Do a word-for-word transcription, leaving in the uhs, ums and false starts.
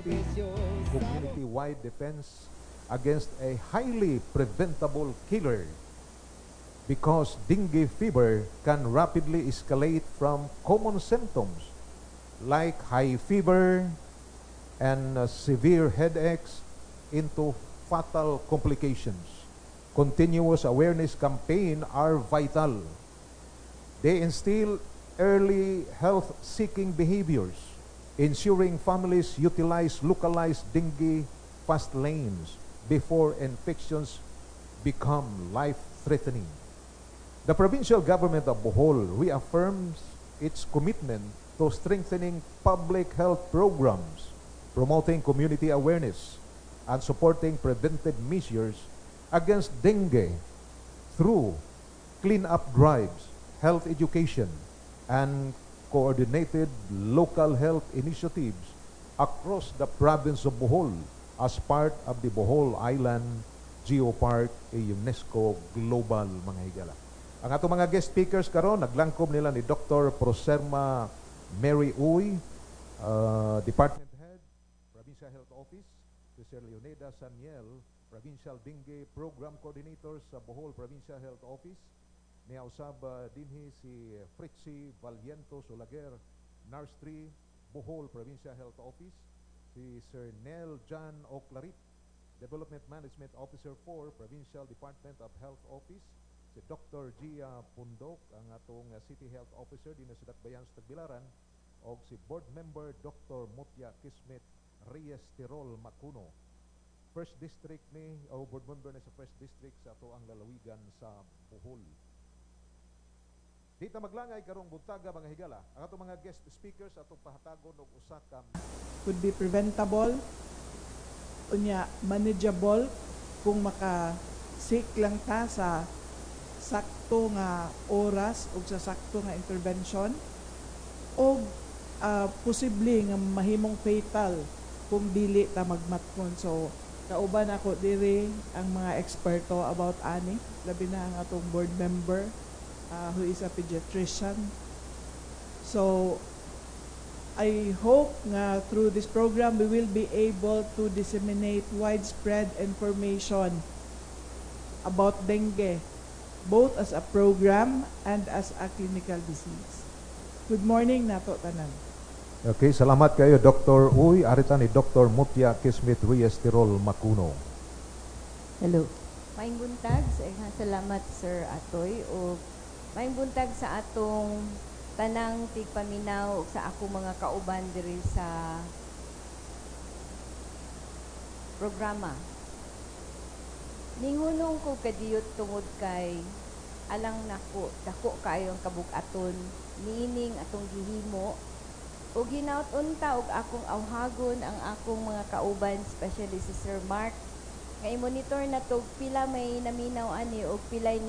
effective community-wide defense against a highly preventable killer, because dengue fever can rapidly escalate from common symptoms like high fever and uh, severe headaches into fatal complications. Continuous awareness campaigns are vital. They instill early health-seeking behaviors, ensuring families utilize localized dengue fast lanes before infections become life-threatening. The provincial government of Bohol reaffirms its commitment to strengthening public health programs, promoting community awareness, and supporting preventive measures against dengue through clean-up drives, health education, and coordinated local health initiatives across the province of Bohol as part of the Bohol Island Geopark, a UNESCO Global mga higala. Ang ato mga guest speakers karon naglangkob nila ni Doctor Proserma Mary Uy, uh, Department Head, Provincial Health Office, si Sir Leoneda Saniel, Provincial Dengue Program Coordinator sa Bohol Provincial Health Office, niya usab uh, dinhi si Fritzy Valiento Solager, Nurse three, Bohol Provincial Health Office, si Sir Nel John Oclarit, Development Management Officer four, Provincial Department of Health Office, si Doctor Gia Pundok, ang atong uh, City Health Officer din sa Dakbayan sa Tagbilaran, o si Board Member Doctor Mutya Kismet Reyes Tirol Macuno. First District ni, o Board Member na sa First District sa ato ang lalawigan sa Bohol. Dito maglangay karong buntaga mga higala. Ang atong mga guest speakers atong pahatagon og usa ka could be preventable, unya manageable kung maka-seek lang ta sa sakto nga oras ug sa sakto nga intervention, o uh, posible nga mahimong fatal kung dili ta magmatkon. So kauban ako diri ang mga eksperto about ani, labi na ang atong board member uh, who is a pediatrician. So I hope nga through this program we will be able to disseminate widespread information about dengue, both as a program and as a clinical disease. Good morning nato tanan. Okay, salamat kayo Doctor Uy. Arita ni Doctor Mutya Kismet Reyes Tirol Macuno. Hello. Maayong buntag, salamat Sir Atoy, o maayong buntag sa atong tanang tigpaminaw sa ako mga kauban diri sa programa. Ningunong ko kadiyot tungod kay alang nako dako kayo ang kabug-aton niining atong gihimo o ginaut-unta og akong awhagon ang akong mga kauban, especially si Sir Mark, nga i-monitor na to pila may naminaw ani o pilay ni